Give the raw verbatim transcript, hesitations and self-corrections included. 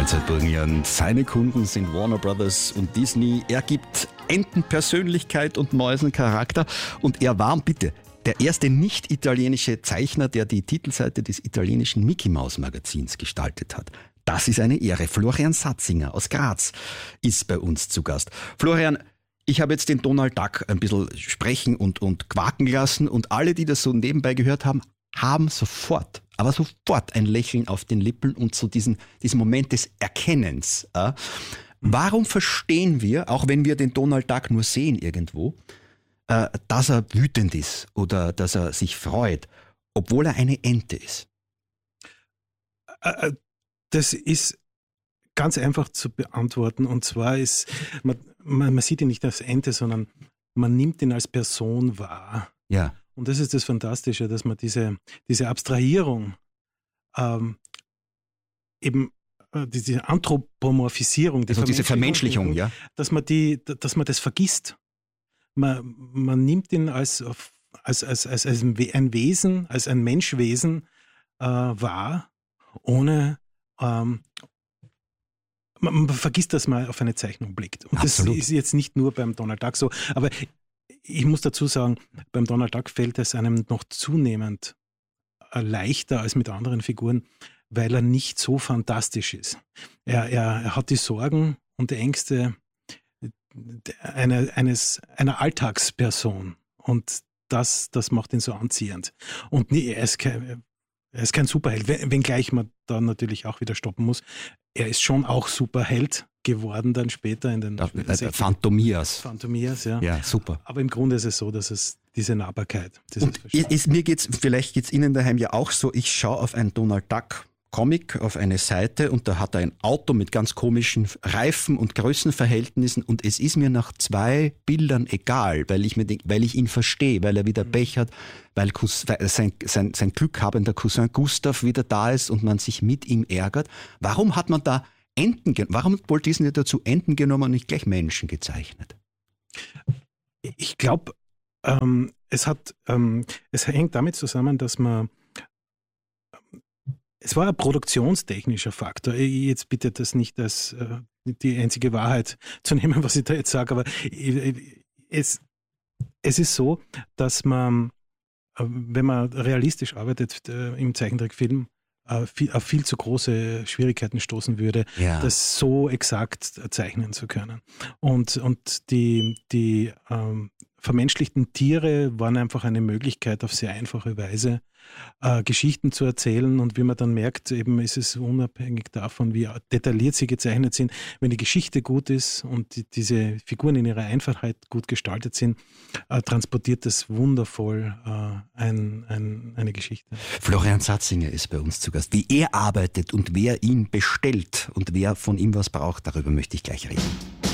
Freizeitburgenjahr. Seine Kunden sind Warner Brothers und Disney. Er gibt Enten Persönlichkeit und Mäusen Charakter. Und er war, bitte, der erste nicht-italienische Zeichner, der die Titelseite des italienischen Mickey-Maus-Magazins gestaltet hat. Das ist eine Ehre. Florian Satzinger aus Graz ist bei uns zu Gast. Florian, ich habe jetzt den Donald Duck ein bisschen sprechen und, und quaken lassen und alle, die das so nebenbei gehört haben, haben sofort, aber sofort ein Lächeln auf den Lippen und so diesen, diesen Moment des Erkennens. Äh. Warum verstehen wir, auch wenn wir den Donald Duck nur sehen irgendwo, äh, dass er wütend ist oder dass er sich freut, obwohl er eine Ente ist? Das ist ganz einfach zu beantworten, und zwar ist, man, man, man sieht ihn nicht als Ente, sondern man nimmt ihn als Person wahr. Ja. Und das ist das Fantastische, dass man diese, diese Abstrahierung, ähm, eben äh, diese Anthropomorphisierung, die also diese Vermenschlichung, ja, dass man die, dass man das vergisst. Man, man nimmt ihn als, als, als, als, als ein Wesen, als ein Menschwesen äh, wahr, ohne ähm, man, man vergisst, dass man auf eine Zeichnung blickt. Und Absolut. Das ist jetzt nicht nur beim Donald Duck so, aber ich muss dazu sagen, beim Donald Duck fällt es einem noch zunehmend leichter als mit anderen Figuren, weil er nicht so fantastisch ist. Er, er, er hat die Sorgen und die Ängste einer, eines, einer Alltagsperson, und das, das macht ihn so anziehend. Und nee, er ist kein, er ist kein Superheld, wenngleich man da natürlich auch wieder stoppen muss. Er ist schon auch Superheld geworden dann später in den da, äh, Phantomias. Phantomias, ja. Ja, super. Aber im Grunde ist es so, dass es diese Nahbarkeit. Und ist, mir geht's, vielleicht geht es Ihnen daheim ja auch so, ich schaue auf einen Donald Duck Comic, auf eine Seite, und da hat er ein Auto mit ganz komischen Reifen und Größenverhältnissen, und es ist mir nach zwei Bildern egal, weil ich, mir denk, weil ich ihn verstehe, weil er wieder Pech hat, weil, weil sein, sein, sein glückhabender Cousin Gustav wieder da ist und man sich mit ihm ärgert. Warum hat man da Enten, warum hat Walt Disney dazu Enten genommen und nicht gleich Menschen gezeichnet? Ich glaube, ähm, es hat, ähm, es hängt damit zusammen, dass man Es war ein produktionstechnischer Faktor. Jetzt bitte das nicht als äh, die einzige Wahrheit zu nehmen, was ich da jetzt sage, aber es, es ist so, dass man, äh, wenn man realistisch arbeitet äh, im Zeichentrickfilm, äh, viel, auf viel zu große Schwierigkeiten stoßen würde, ja. das so exakt zeichnen zu können. Und, und die, die ähm, vermenschlichten Tiere waren einfach eine Möglichkeit, auf sehr einfache Weise äh, Geschichten zu erzählen, und wie man dann merkt, eben ist es unabhängig davon, wie detailliert sie gezeichnet sind. Wenn die Geschichte gut ist und die, diese Figuren in ihrer Einfachheit gut gestaltet sind, äh, transportiert das wundervoll äh, ein, ein, eine Geschichte. Florian Satzinger ist bei uns zu Gast. Wie er arbeitet und wer ihn bestellt und wer von ihm was braucht, darüber möchte ich gleich reden.